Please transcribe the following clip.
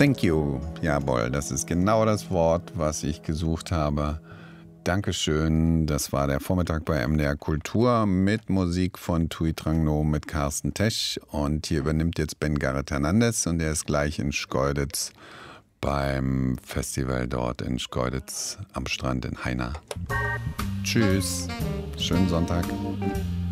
Thank you. Jawohl, das ist genau das Wort, was ich gesucht habe. Dankeschön. Das war der Vormittag bei MDR Kultur mit Musik von Tui Trangno mit Carsten Tesch. Und hier übernimmt jetzt Ben Garrett Hernandez und er ist gleich in Schkeuditz beim Festival dort in Schkeuditz am Strand in Heiner. Tschüss. Schönen Sonntag.